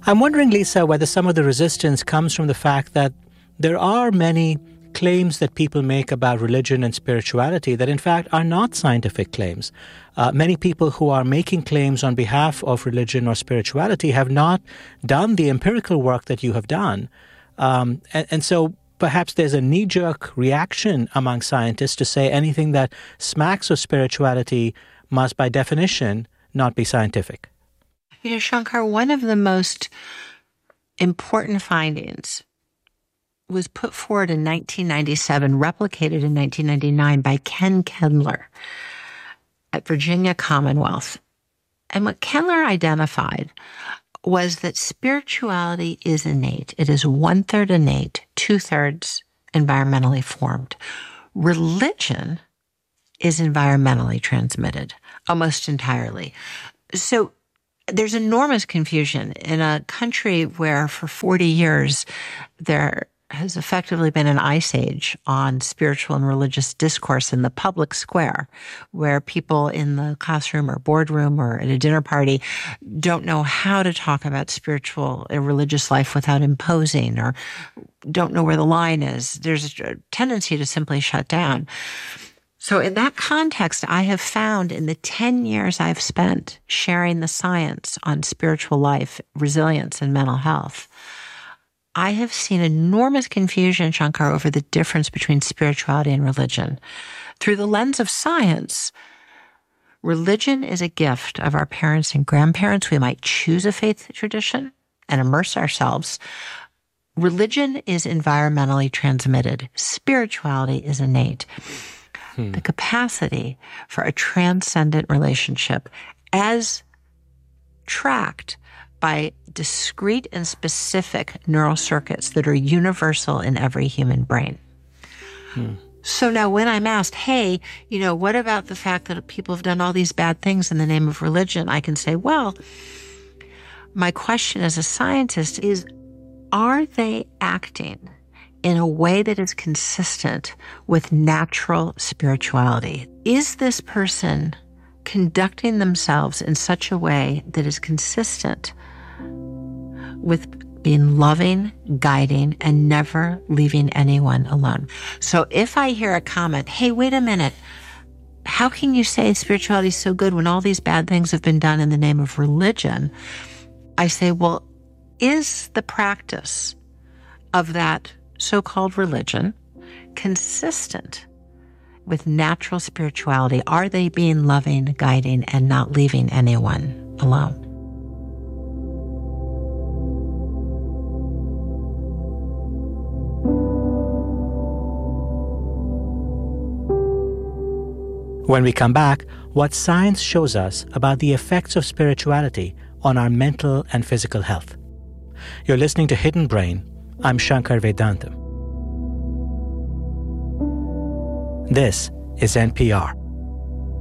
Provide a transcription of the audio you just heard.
I'm wondering, Lisa, whether some of the resistance comes from the fact that there are many claims that people make about religion and spirituality that in fact are not scientific claims. Many people who are making claims on behalf of religion or spirituality have not done the empirical work that you have done. And so perhaps there's a knee-jerk reaction among scientists to say anything that smacks of spirituality must by definition not be scientific. You know, Shankar, one of the most important findings was put forward in 1997, replicated in 1999 by Ken Kendler at Virginia Commonwealth. And what Kendler identified was that spirituality is innate. It is 1/3 innate, 2/3 environmentally formed. Religion is environmentally transmitted, almost entirely. So there's enormous confusion in a country where for 40 years there has effectively been an ice age on spiritual and religious discourse in the public square, where people in the classroom or boardroom or at a dinner party don't know how to talk about spiritual and religious life without imposing, or don't know where the line is. There's a tendency to simply shut down. So in that context, I have found in the 10 years I've spent sharing the science on spiritual life, resilience, and mental health, I have seen enormous confusion, Shankar, over the difference between spirituality and religion. Through the lens of science, religion is a gift of our parents and grandparents. We might choose a faith tradition and immerse ourselves. Religion is environmentally transmitted. Spirituality is innate. The capacity for a transcendent relationship as tracked by discrete and specific neural circuits that are universal in every human brain. So now when I'm asked, hey, you know, what about the fact that people have done all these bad things in the name of religion? I can say, well, my question as a scientist is, are they acting in a way that is consistent with natural spirituality? Is this person conducting themselves in such a way that is consistent with being loving, guiding, and never leaving anyone alone? So if I hear a comment, hey, wait a minute, how can you say spirituality is so good when all these bad things have been done in the name of religion? I say, well, is the practice of that so-called religion consistent with natural spirituality? Are they being loving, guiding, and not leaving anyone alone? When we come back, what science shows us about the effects of spirituality on our mental and physical health. You're listening to Hidden Brain. I'm Shankar Vedantam. This is NPR.